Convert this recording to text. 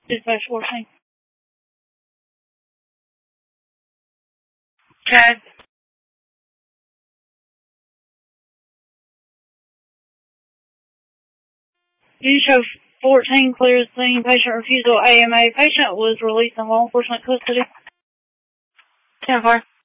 Dispatch 14. Okay. You show 14 clears scene. Patient refusal AMA. Patient was released in law enforcement custody. 10-4.